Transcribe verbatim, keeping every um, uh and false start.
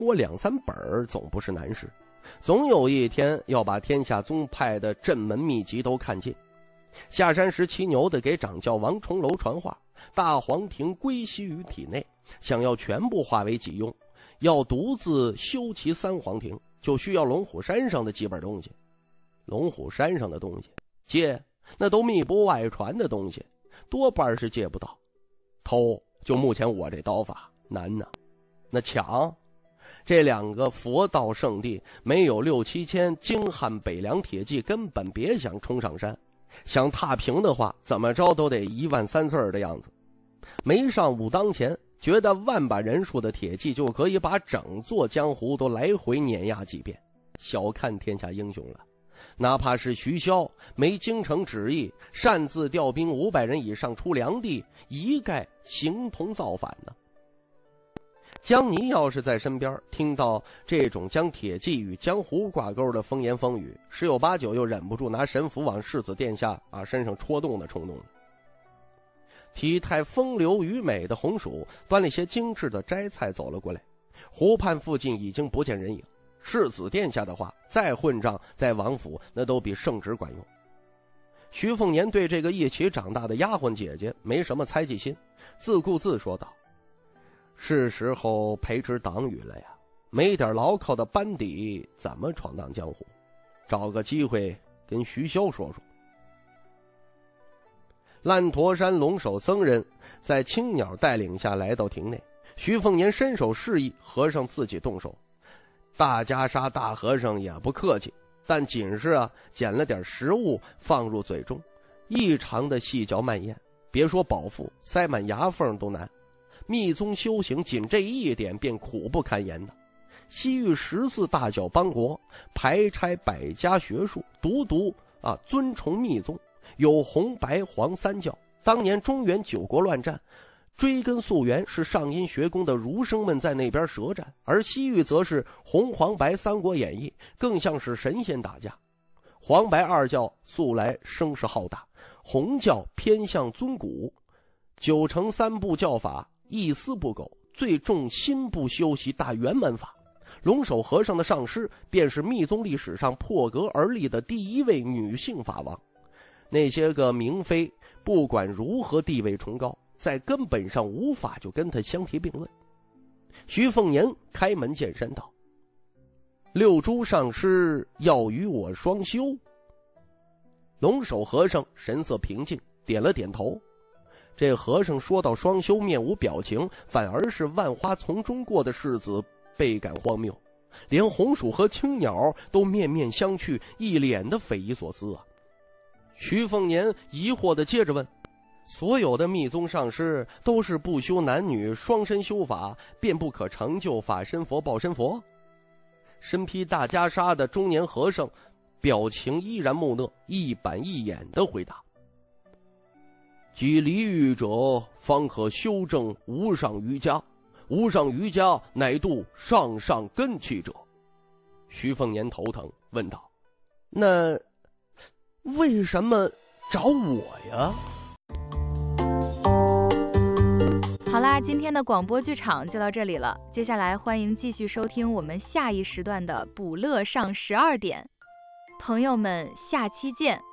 摸两三本儿总不是难事，总有一天要把天下宗派的镇门秘籍都看尽。下山时骑牛的给掌教王重楼传话，大黄庭归西于体内，想要全部化为己用，要独自修其三黄庭，就需要龙虎山上的几本东西。龙虎山上的东西借那都密不外传的东西，多半是借不到。偷就目前我这刀法难呢，那抢这两个佛道圣地没有六七千京汉北凉铁骑，根本别想冲上山。想踏平的话，怎么着都得一万三四儿的样子。没上武当前，觉得万把人数的铁骑就可以把整座江湖都来回碾压几遍，小看天下英雄了。哪怕是徐骁没京城旨意，擅自调兵五百人以上出梁地，一概形同造反呢。江泥要是在身边，听到这种将铁骑与江湖挂钩的风言风语，十有八九又忍不住拿神符往世子殿下啊身上戳动的冲动了。体态风流与美的红薯端了些精致的斋菜走了过来，湖畔附近已经不见人影。世子殿下的话，再混账在王府那都比圣旨管用。徐凤年对这个一起长大的丫鬟姐姐没什么猜忌心，自顾自说道：是时候培植党羽了呀，没点牢靠的班底怎么闯荡江湖？找个机会跟徐骁说说。烂驼山龙首僧人在青鸟带领下来到庭内，徐凤年伸手示意和尚自己动手。大袈裟大和尚也不客气，但仅是啊捡了点食物放入嘴中，异常的细嚼慢咽，别说饱腹，塞满牙缝都难。密宗修行仅这一点便苦不堪言的。西域十四大小邦国排拆百家学术，独独啊尊崇密宗，有红白黄三教。当年中原九国乱战，追根溯源是上阴学宫的儒生们在那边舌战，而西域则是红黄白三国演义，更像是神仙打架。黄白二教素来声势浩大，红教偏向尊古，九成三部教法一丝不苟，最重心部修习大圆满法。龙首和尚的上师便是密宗历史上破格而立的第一位女性法王。那些个明妃不管如何地位崇高，在根本上无法就跟他相提并论。徐凤年开门见山道：六珠上师要与我双修。龙首和尚神色平静，点了点头。这和尚说到双修面无表情，反而是万花丛中过的世子倍感荒谬，连红薯和青鸟都面面相觑，一脸的匪夷所思啊。徐凤年疑惑地接着问：所有的密宗上师都是不修男女双身修法，便不可成就法身佛报身佛？身披大袈裟的中年和尚表情依然木讷，一板一眼地回答：即离欲者方可修正无上瑜伽，无上瑜伽乃度上上根器者。徐凤年头疼问道：那为什么找我呀？ 好啦，今天的广播剧场就到这里了，接下来欢迎继续收听我们下一时段的补乐上十二点。朋友们，下期见。